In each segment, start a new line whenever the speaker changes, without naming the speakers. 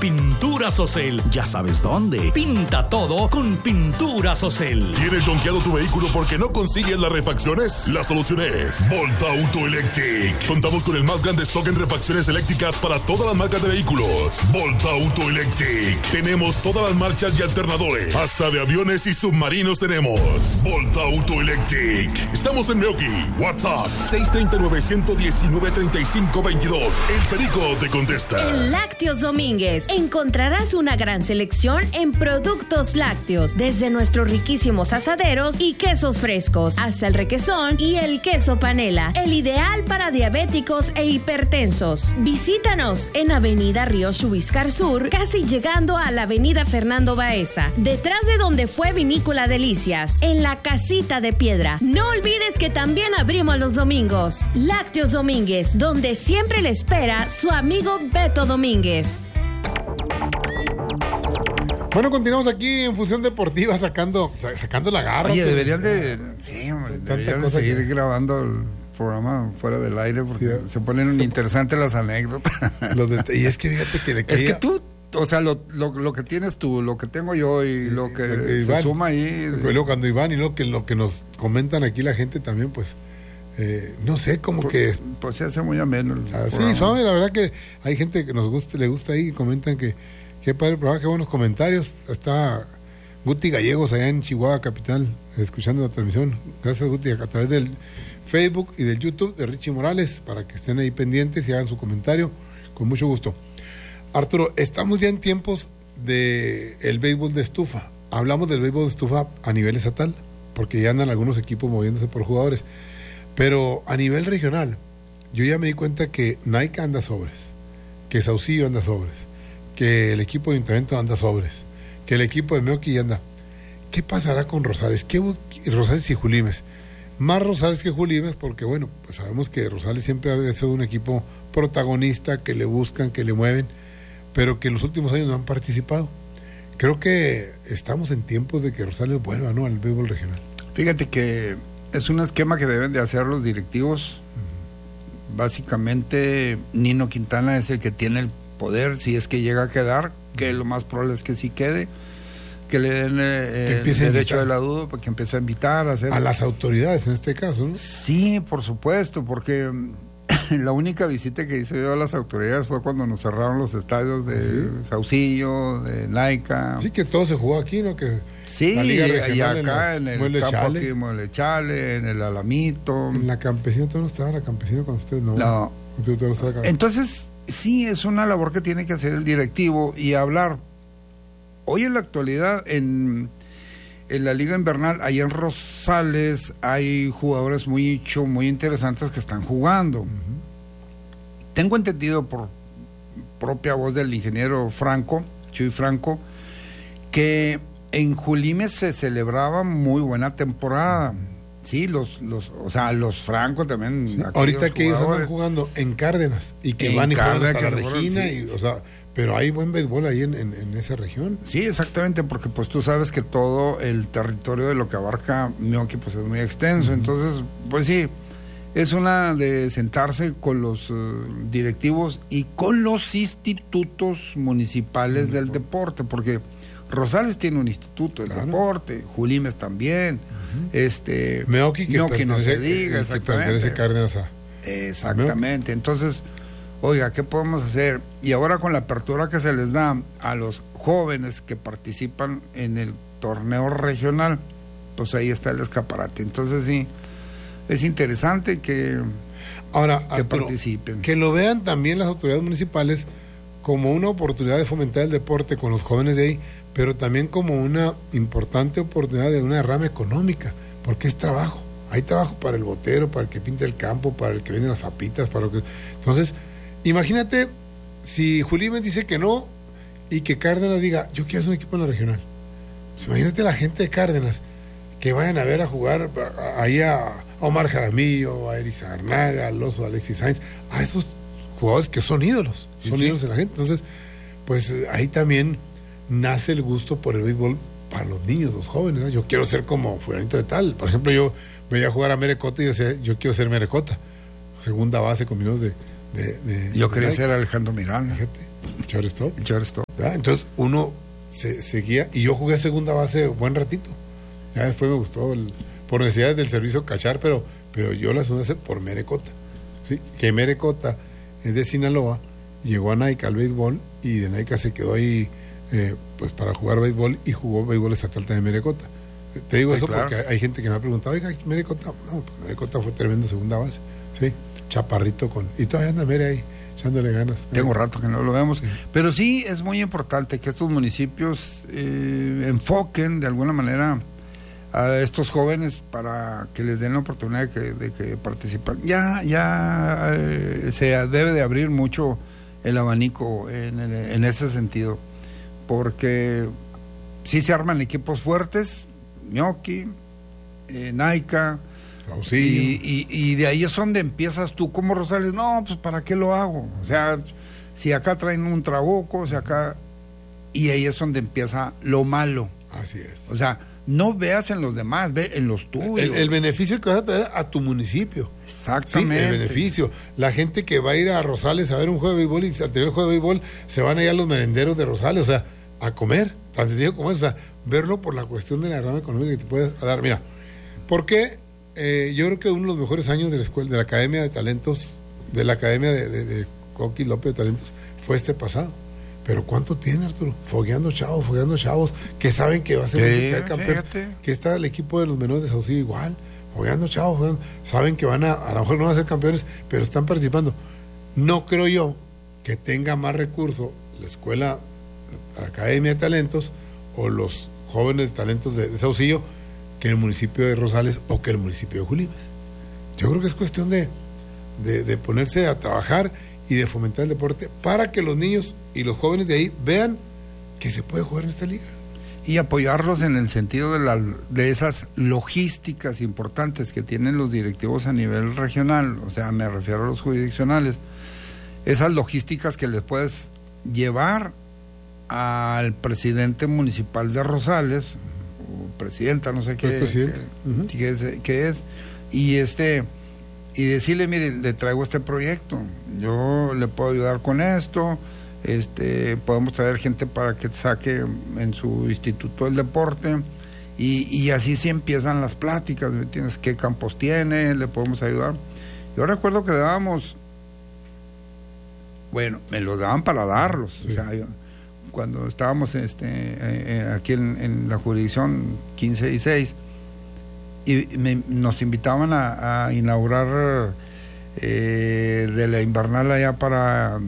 Pinturas Ocel. Ya sabes dónde. Pinta todo con Pinturas Ocel.
¿Tienes jonqueado tu vehículo porque no consigues las refacciones? La solución es Volta Auto Electric. Contamos con el más grande stock en refacciones eléctricas para todas las marcas de vehículos. Volta Auto Electric. Tenemos todas las marchas y alternadores. Hasta de aviones y submarinos tenemos. Volta Auto Electric. Estamos en Meoki. WhatsApp 639-119-3522. El Perico te contesta.
En Lácteos Domínguez encontrarás una gran selección en productos lácteos, desde nuestros riquísimos asaderos y quesos frescos, hasta el requesón y el queso panela, el ideal para diabéticos e hipertensos. Visítanos en Avenida Río Chubiscar Sur, casi llegando a la Avenida Fernando Baeza, detrás de donde fue Vinícola Delicias, en la Casita de Piedra. No olvides que también abrimos los domingos. Lácteos Domínguez, donde siempre le espera su amigo Beto Domínguez.
Bueno, continuamos aquí en Fusión Deportiva sacando la garra.
Oye, deberían de seguir grabando el programa fuera del aire porque se ponen interesantes las anécdotas.
Y es que fíjate que
es que tú, o sea, lo que tienes tú, lo que tengo yo y lo que se Iván, suma ahí.
Luego cuando Iván y lo que nos comentan aquí la gente también, pues, no sé, como que...
Pues se hace muy ameno.
Sí, suave, la verdad que hay gente que le gusta ahí y comentan que qué padre el programa, qué buenos comentarios. Está Guti Gallegos allá en Chihuahua capital, escuchando la transmisión. Gracias, Guti, a través del Facebook y del YouTube de Richie Morales, para que estén ahí pendientes y hagan su comentario, con mucho gusto. Arturo, estamos ya en tiempos del béisbol de estufa. Hablamos del béisbol de estufa a nivel estatal, porque ya andan algunos equipos moviéndose por jugadores. Pero a nivel regional, yo ya me di cuenta que Nike anda sobres, que Saucillo anda sobres, que el equipo de Ayuntamiento anda sobres, que el equipo de Meoki anda. ¿Qué pasará con Rosales? Rosales y Julimes. Más Rosales que Julimes, porque bueno, pues sabemos que Rosales siempre ha sido un equipo protagonista, que le buscan, que le mueven, pero que en los últimos años no han participado. Creo que estamos en tiempos de que Rosales vuelva, ¿no?, al béisbol regional.
Fíjate que es un esquema que deben de hacer los directivos. Básicamente Nino Quintana es el que tiene el poder, si es que llega a quedar, que lo más probable es que sí quede, que le den el derecho de la duda para que empiece a invitar a hacer...
A las autoridades en este caso, ¿no?
Sí, por supuesto, porque la única visita que hice yo a las autoridades fue cuando nos cerraron los estadios de Saucillo, de Laica.
Sí, que todo se jugó aquí, ¿no? Que
sí, y acá en el campo aquí, Mueble Chale, en el Alamito.
En la Campesina, ¿tú no estaba en la Campesina cuando ustedes no?
No. Entonces, sí, es una labor que tiene que hacer el directivo y hablar. Hoy en la actualidad, en la Liga Invernal, ahí en Rosales, hay jugadores muy interesantes que están jugando. Uh-huh. Tengo entendido por propia voz del ingeniero Franco, Chuy Franco, que en Julimes se celebraba muy buena temporada. Sí, los Franco también.
Sí, ahorita que ellos andan jugando en Cárdenas y que van y juegan hasta la Regina, sí, o sea, pero hay buen béisbol ahí en esa región.
Sí, exactamente, porque pues tú sabes que todo el territorio de lo que abarca Meoki pues es muy extenso. Uh-huh. Entonces, pues sí, es una de sentarse con los directivos y con los institutos municipales del deporte, porque Rosales tiene un instituto del deporte, Julimes también. Uh-huh.
Meoki
no se diga,
que pertenece Cárdenas a...
Exactamente, entonces, oiga, ¿qué podemos hacer? Y ahora con la apertura que se les da a los jóvenes que participan en el torneo regional, pues ahí está el escaparate. Entonces sí, es interesante que participen.
Que lo vean también las autoridades municipales como una oportunidad de fomentar el deporte con los jóvenes de ahí, pero también como una importante oportunidad de una derrama económica, porque es trabajo. Hay trabajo para el botero, para el que pinta el campo, para el que vende las papitas, para lo que... Entonces, imagínate si Julián dice que no y que Cárdenas diga, yo quiero hacer un equipo en la regional. Pues imagínate la gente de Cárdenas que vayan a ver a jugar ahí a Omar Jaramillo, a Eric Zagarnaga, al Oso, a Alexis Sainz, a esos jugadores que son ídolos, ídolos de la gente. Entonces, pues ahí también nace el gusto por el béisbol para los niños, los jóvenes, ¿no? Yo quiero ser como fulanito de tal. Por ejemplo, yo veía jugar a Merecota y decía, yo quiero ser Merecota, segunda base con minutos de
yo quería ser Alejandro Miranda.
Fíjate. shortstop.
El shortstop.
Entonces uno se seguía, y yo jugué segunda base buen ratito. Ya después me gustó, por necesidades del servicio, cachar, pero yo la segunda base por Merecota. ¿Sí? Que Merecota es de Sinaloa, llegó a Naica al béisbol, y de Naica se quedó ahí pues para jugar béisbol, y jugó béisbol estatal también Merecota. Te digo eso claro, porque hay gente que me ha preguntado, oiga, Merecota, no, pues Merecota fue tremendo segunda base, ¿sí? Chaparrito y todavía anda Mere ahí, echándole ganas.
Tengo rato que no lo vemos, sí. Pero sí es muy importante que estos municipios enfoquen de alguna manera a estos jóvenes para que les den la oportunidad de que participen. Se debe de abrir mucho el abanico en ese sentido, porque sí se arman equipos fuertes, Ñoqui, Naica, y de ahí es donde empiezas tú como Rosales. No, pues ¿para qué lo hago? O sea, si acá traen un trabuco, y ahí es donde empieza lo malo.
Así es.
O sea, no veas en los demás, ve en los tuyos.
El beneficio que vas a traer a tu municipio.
Exactamente.
Sí, el beneficio. La gente que va a ir a Rosales a ver un juego de béisbol, y al tener el juego de béisbol se van a ir a los merenderos de Rosales, o sea, a comer, tan sencillo como eso. O sea, verlo por la cuestión de la rama económica que te puedes dar. Mira, porque yo creo que uno de los mejores años de la escuela, de la Academia de Talentos, de la Academia de Coqui López de Talentos, fue este pasado. Pero ¿cuánto tiene, Arturo? Fogueando chavos que saben que va a ser un campeón, que está el equipo de los menores de Saucillo igual, fogueando chavos, saben que a lo mejor no van a ser campeones, pero están participando. No creo yo que tenga más recursos la escuela, la Academia de Talentos o los jóvenes de talentos de Saucillo que el municipio de Rosales o que el municipio de Julimes. Yo creo que es cuestión de ponerse a trabajar y de fomentar el deporte para que los niños y los jóvenes de ahí vean que se puede jugar en esta liga.
Y apoyarlos en el sentido de esas logísticas importantes que tienen los directivos a nivel regional, o sea, me refiero a los jurisdiccionales, esas logísticas que les puedes llevar al presidente municipal de Rosales, o presidenta, no sé qué es, y decirle, mire, le traigo este proyecto, yo le puedo ayudar con esto, podemos traer gente para que saque en su instituto del deporte, y así sí empiezan las pláticas, ¿me entiendes? ¿Qué campos tiene? ¿Le podemos ayudar? Yo recuerdo que dábamos, bueno, me los daban para darlos, sí. O sea, cuando estábamos aquí en la jurisdicción 15 y 6, y nos invitaban a inaugurar de la invernal allá para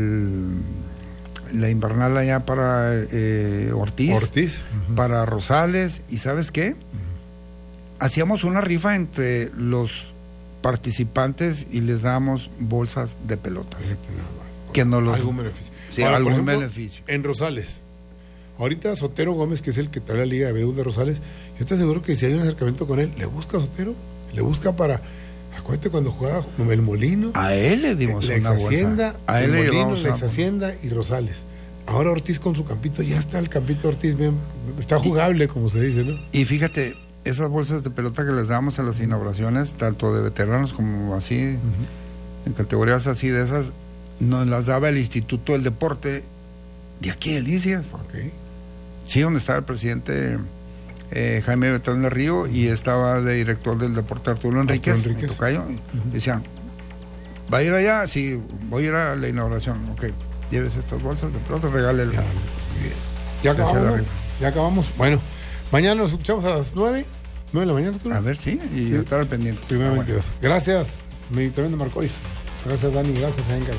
Ortiz, para Rosales, y ¿sabes qué? Hacíamos una rifa entre los participantes y les dábamos bolsas de pelotas. Que no los...
Algún beneficio.
Sí,
ahora,
algún
ejemplo,
beneficio.
En Rosales, ahorita Sotero Gómez, que es el que trae la Liga de Béisbol de Rosales, yo te aseguro que si hay un acercamiento con él, le busca a Sotero, le busca para... Acuérdate cuando jugaba el Molino.
A él le dimos
la
una
Hacienda,
a él
el
le
Molino, la Hacienda y Rosales. Ahora Ortiz con su campito, ya está el campito Ortiz, bien, está jugable, como se dice, ¿no?
Y fíjate, esas bolsas de pelota que les damos a las inauguraciones, tanto de veteranos como así, en categorías así de esas, nos las daba el Instituto del Deporte de aquí de Delicias.
Okay.
Sí, donde estaba el presidente Jaime Beltrán de Río, y estaba de director del deporte Arturo Enríquez. Tocayo, decían, ¿va a ir allá? Sí, voy a ir a la inauguración. Ok, lleves estas bolsas de pelota, regálele.
Ya acabamos. Bueno, mañana nos escuchamos a las 9 de la mañana, Arturo.
A ver, sí, y estar al pendiente.
Primeramente, bueno. Gracias, Mediterráneo de Marcois. Gracias, Dani. Gracias, Enca.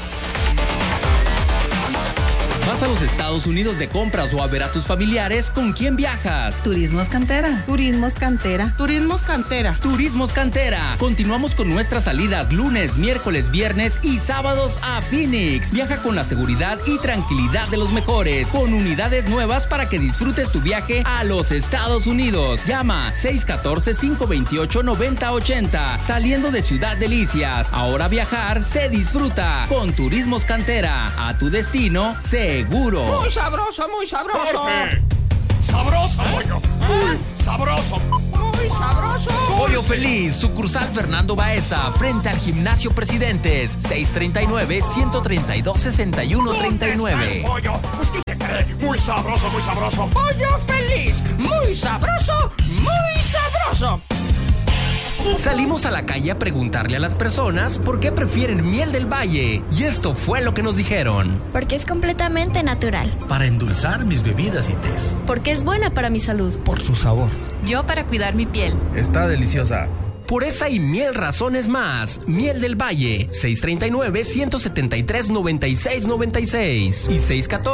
¿Vas a los Estados Unidos de compras o a ver a tus familiares? ¿Con quién viajas?
Turismos Cantera. Turismos Cantera. Turismos Cantera.
Turismos Cantera. Continuamos con nuestras salidas lunes, miércoles, viernes y sábados a Phoenix. Viaja con la seguridad y tranquilidad de los mejores, con unidades nuevas para que disfrutes tu viaje a los Estados Unidos. Llama 614-528-9080. Saliendo de Ciudad Delicias. Ahora viajar se disfruta. Con Turismos Cantera. A tu destino, seguro.
Muy sabroso, muy sabroso. Porque sabroso, pollo. Muy sabroso. Muy sabroso. sabroso!
Pollo Feliz, sucursal Fernando Baeza, frente al Gimnasio Presidentes, 639-132-6139.
Pollo, pues que se cree, muy sabroso, muy sabroso. Pollo Feliz, muy sabroso, muy sabroso.
Salimos a la calle a preguntarle a las personas por qué prefieren miel del valle. Y esto fue lo que nos dijeron.
Porque es completamente natural.
Para endulzar mis bebidas y tés.
Porque es buena para mi salud.
Por su sabor.
Yo para cuidar mi piel.
Está deliciosa.
Por esa y mil razones más. Miel del Valle, 639-173-9696 y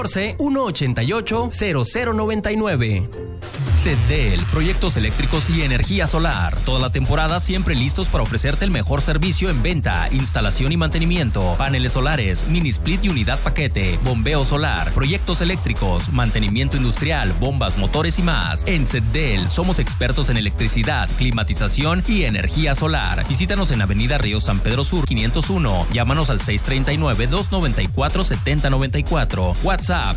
614-188-0099. CEDEL, proyectos eléctricos y energía solar. Toda la temporada siempre listos para ofrecerte el mejor servicio en venta, instalación y mantenimiento. Paneles solares, mini split y unidad paquete, bombeo solar, proyectos eléctricos, mantenimiento industrial, bombas, motores y más. En CEDEL somos expertos en electricidad, climatización y energía solar. Visítanos en Avenida Río San Pedro Sur 501. Llámanos al 639-294-7094. WhatsApp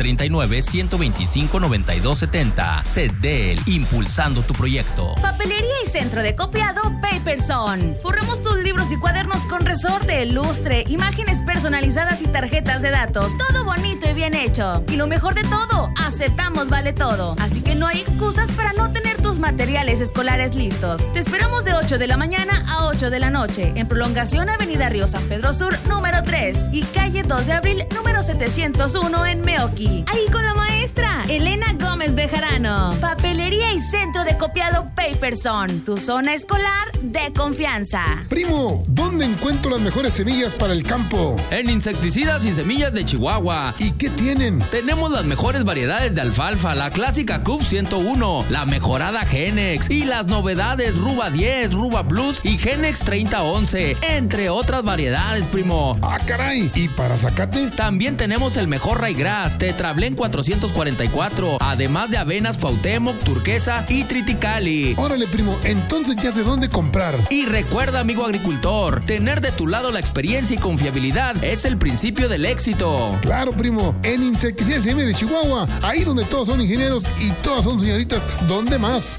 639-125-9270. CEDEL, impulsando tu proyecto.
Papelería y centro de copiado Paperson. Forramos tus libros y cuadernos con resorte, lustre, imágenes personalizadas y tarjetas de datos. Todo bonito y bien hecho. Y lo mejor de todo, aceptamos vale todo. Así que no hay excusas para no tener tus materiales escolares listos. Te esperamos de 8 de la mañana a 8 de la noche en prolongación Avenida Río San Pedro Sur número 3 y calle 2 de abril número 701 en Meoqui. Ahí con la maestra Elena Gómez Bejarano. Papelería y centro de copiado Paperson, tu zona escolar de confianza.
Primo, ¿dónde encuentro las mejores semillas para el campo?
En Insecticidas y Semillas de Chihuahua.
¿Y qué tienen?
Tenemos las mejores variedades de alfalfa, la clásica CUF 101, la mejorada Genex y las novedades Ruba 10, Ruba Plus y Genex 3011, entre otras variedades, primo.
¡Ah, caray! ¿Y para zacate?
También tenemos el mejor Raygrass, Tetrablén 444, además de avenas Cuauhtémoc, Turquesa y Triticali.
Órale, primo, entonces ya sé dónde comprar.
Y recuerda, amigo agricultor, tener de tu lado la experiencia y confiabilidad es el principio del éxito.
Claro, primo, en Insecticidas SM de Chihuahua, ahí donde todos son ingenieros y todas son señoritas, ¿dónde más?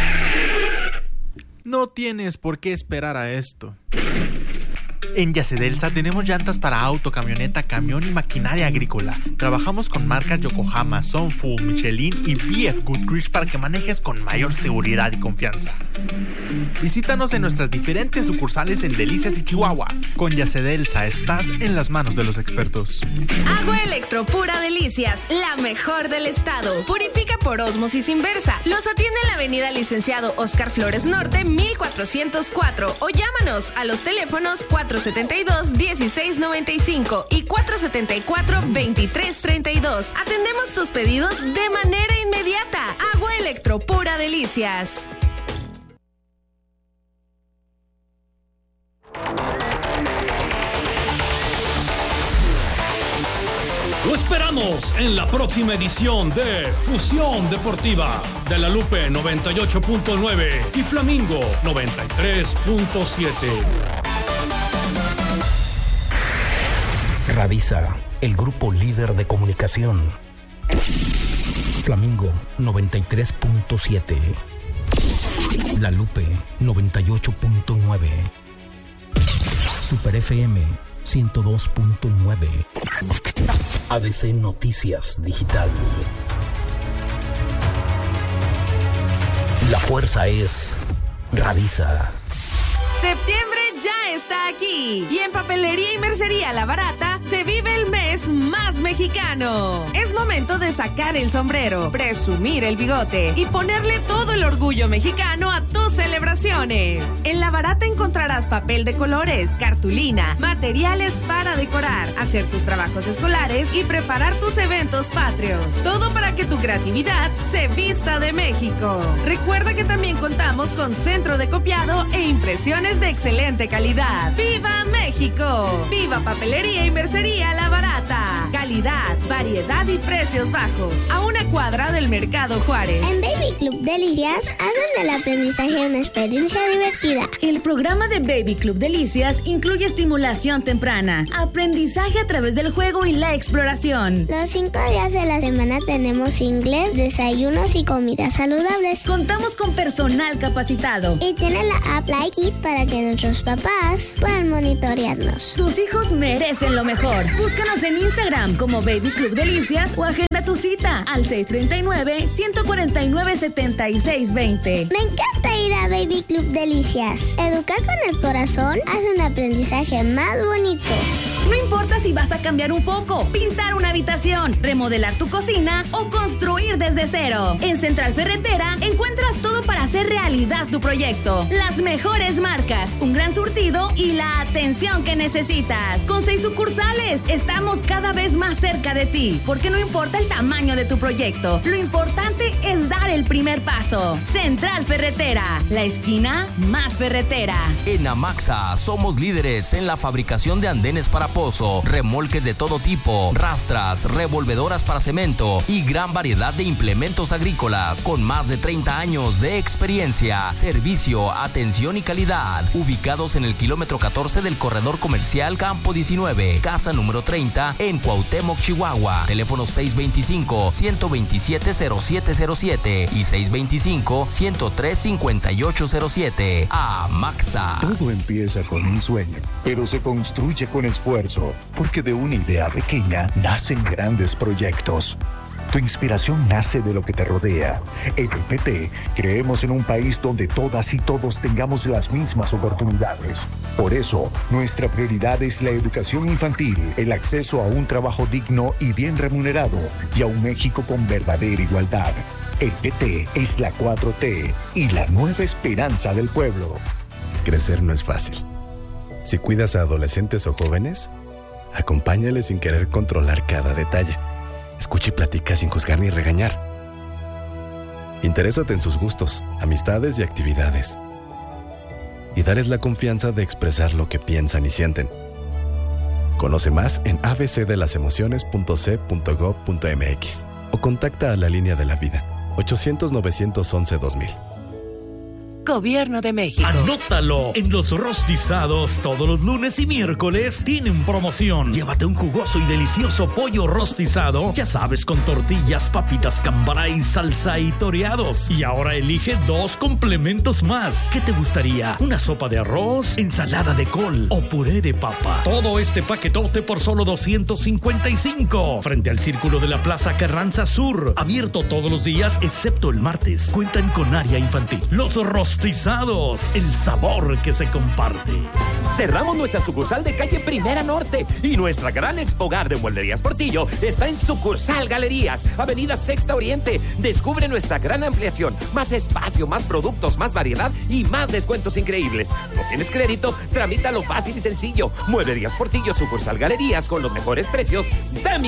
No tienes por qué esperar a esto. En Yacedelsa tenemos llantas para auto, camioneta, camión y maquinaria agrícola. Trabajamos con marcas Yokohama, Sunfu, Michelin y BF Goodrich para que manejes con mayor seguridad y confianza. Visítanos en nuestras diferentes sucursales en Delicias y Chihuahua. Con Yacedelsa estás en las manos de los expertos.
Agua Electro Pura Delicias, la mejor del estado. Purifica por ósmosis inversa. Los atiende en la avenida Licenciado Oscar Flores Norte, 1404. O llámanos a los teléfonos 472-1695 y 474-2332. Atendemos tus pedidos de manera inmediata. Agua Electro Pura Delicias.
Lo esperamos en la próxima edición de Fusión Deportiva de La Lupe 98.9 y Flamingo 93.7.
Radisa, el grupo líder de comunicación. Flamingo 93.7. La Lupe 98.9. Super FM 102.9. ADC Noticias Digital. La fuerza es Radisa.
Septiembre ya está aquí y en Papelería y Mercería La Barata se vive el mes más mexicano. Es momento de sacar el sombrero, presumir el bigote y ponerle todo el orgullo mexicano a tus celebraciones. En La Barata encontrarás papel de colores, cartulina, materiales para decorar, hacer tus trabajos escolares y preparar tus eventos patrios. Todo para que tu creatividad se vista de México. Recuerda que también contamos con centro de copiado e impresiones de excelente calidad. ¡Viva México! ¡Viva Papelería y Mercería!
Carnicería La Barata. Calidad, variedad y precios bajos. A una cuadra del Mercado Juárez.
En Baby Club Delicias hacen del aprendizaje una experiencia divertida.
El programa de Baby Club Delicias incluye estimulación temprana, aprendizaje a través del juego y la exploración.
Los 5 días de la semana tenemos inglés, desayunos y comidas saludables.
Contamos con personal capacitado.
Y tiene la app Like It para que nuestros papás puedan monitorearnos.
Tus hijos merecen lo mejor. Búscanos en Instagram como Baby Club Delicias o agenda tu cita al 639-149-7620.
Me encanta ir a Baby Club Delicias. Educar con el corazón hace un aprendizaje más bonito.
No importa si vas a cambiar un foco, pintar una habitación, remodelar tu cocina o construir desde cero. En Central Ferretera encuentras todo para hacer realidad tu proyecto. Las mejores marcas, un gran surtido y la atención que necesitas. Con 6 sucursales, estamos cada vez más cerca de ti, porque no importa el tamaño de tu proyecto, lo importante es dar el primer paso. Central Ferretera, la esquina más ferretera.
En Amaxa somos líderes en la fabricación de andenes para pozo, remolques de todo tipo, rastras, revolvedoras para cemento y gran variedad de implementos agrícolas con más de 30 años de experiencia, servicio, atención y calidad. Ubicados en el kilómetro 14 del corredor comercial Campo 19, casa número 30 en Cuauhtémoc, Chihuahua. Teléfono 625-127-0707 y 625-103-5807. Amaxa.
Todo empieza con un sueño, pero se construye con esfuerzo, porque de una idea pequeña nacen grandes proyectos. Tu inspiración nace de lo que te rodea. En el PT creemos en un país donde todas y todos tengamos las mismas oportunidades. Por eso, nuestra prioridad es la educación infantil, el acceso a un trabajo digno y bien remunerado, y a un México con verdadera igualdad. El PT es la 4T y la nueva esperanza del pueblo.
Crecer no es fácil. Si cuidas a adolescentes o jóvenes, acompáñales sin querer controlar cada detalle. Escucha y platica sin juzgar ni regañar. Interésate en sus gustos, amistades y actividades. Y darles la confianza de expresar lo que piensan y sienten. Conoce más en abcdelasemociones.c.gov.mx o contacta a la Línea de la Vida, 800-911-2000.
Gobierno de México.
Anótalo. En los rostizados, todos los lunes y miércoles tienen promoción. Llévate un jugoso y delicioso pollo rostizado, ya sabes, con tortillas, papitas Cambray, salsa y toreados. Y ahora elige 2 complementos más. ¿Qué te gustaría? ¿Una sopa de arroz, ensalada de col o puré de papa? Todo este paquetote por solo $255. Frente al Círculo de la Plaza Carranza Sur. Abierto todos los días, excepto el martes. Cuentan con área infantil. Los rostizados, el sabor que se comparte.
Cerramos nuestra sucursal de calle Primera Norte y nuestra gran expogar de Mueblerías Portillo está en sucursal Galerías, avenida Sexta Oriente. Descubre nuestra gran ampliación, más espacio, más productos, más variedad y más descuentos increíbles. ¿No tienes crédito? Tramítalo fácil y sencillo. Mueblerías Portillo, sucursal Galerías, con los mejores precios de mi